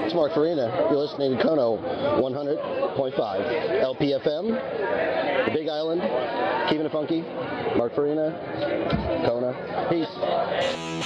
It's Mark Farina. You're listening to Kono 100.5 LPFM, the Big Island, keeping it funky. Mark Farina, Kona. Peace.